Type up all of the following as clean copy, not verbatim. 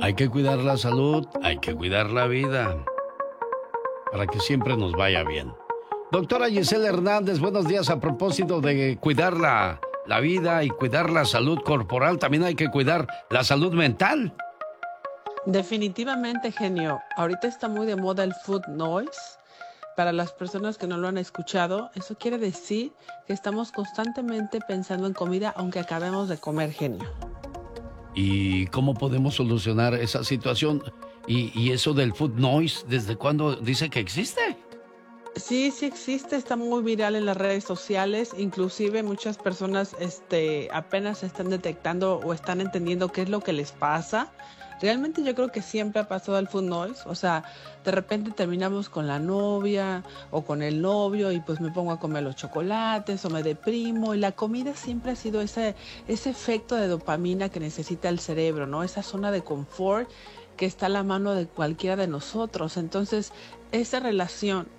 Hay que cuidar la salud, hay que cuidar la vida, para que siempre nos vaya bien. Doctora Gisela Hernández, buenos días. A propósito de cuidar la vida y cuidar la salud corporal, también hay que cuidar la salud mental. Definitivamente, genio. Ahorita está muy de moda el food noise. Para las personas que no lo han escuchado, eso quiere decir que estamos constantemente pensando en comida aunque acabemos de comer, genio. ¿Y cómo podemos solucionar esa situación? ¿Y eso del food noise, desde cuándo dice que existe? Sí, sí existe, está muy viral en las redes sociales, inclusive muchas personas apenas están detectando o están entendiendo qué es lo que les pasa. Realmente yo creo que siempre ha pasado el food noise, o sea, de repente terminamos con la novia o con el novio y pues me pongo a comer los chocolates o me deprimo, y la comida siempre ha sido ese efecto de dopamina que necesita el cerebro, ¿no? Esa zona de confort que está a la mano de cualquiera de nosotros. Entonces, esa relación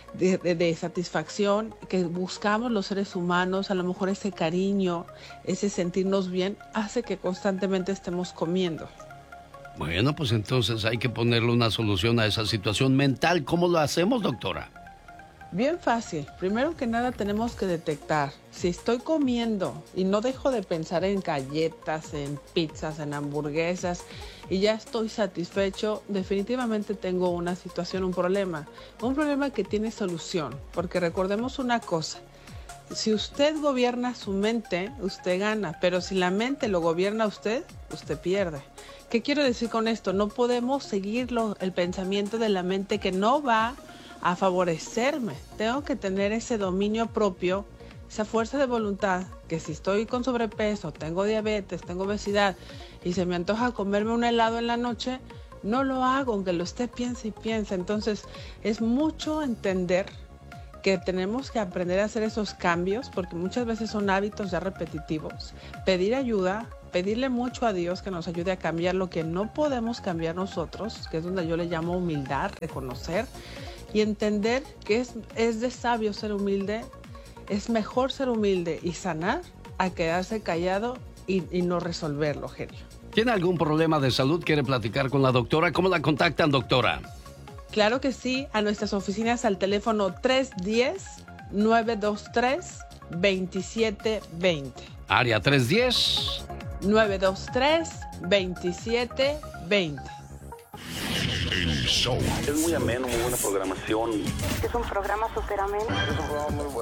de satisfacción que buscamos los seres humanos, a lo mejor ese cariño, ese sentirnos bien, hace que constantemente estemos comiendo. Bueno, pues entonces hay que ponerle una solución a esa situación mental. ¿Cómo lo hacemos, doctora? Bien fácil. Primero que nada tenemos que detectar si estoy comiendo y no dejo de pensar en galletas, en pizzas, en hamburguesas y ya estoy satisfecho, definitivamente tengo una situación, un problema que tiene solución, porque recordemos una cosa. Si usted gobierna su mente, usted gana, pero si la mente lo gobierna a usted, usted pierde. ¿Qué quiero decir con esto? No podemos seguir el pensamiento de la mente que no va a favorecerme. Tengo que tener ese dominio propio, esa fuerza de voluntad, que si estoy con sobrepeso, tengo diabetes, tengo obesidad y se me antoja comerme un helado en la noche, no lo hago, aunque lo esté piense y piense. Entonces, es mucho entender que tenemos que aprender a hacer esos cambios, porque muchas veces son hábitos ya repetitivos. Pedir ayuda, pedirle mucho a Dios que nos ayude a cambiar lo que no podemos cambiar nosotros, que es donde yo le llamo humildad, reconocer y entender que es de sabio ser humilde. Es mejor ser humilde y sanar a quedarse callado y no resolverlo, genio. ¿Tiene algún problema de salud? ¿Quiere platicar con la doctora? ¿Cómo la contactan, doctora? Claro que sí, a nuestras oficinas al teléfono 310-923-2720. Área 310. 923-2720. El show. Es muy ameno, muy buena programación. Es un programa súper ameno. Es un programa muy bueno.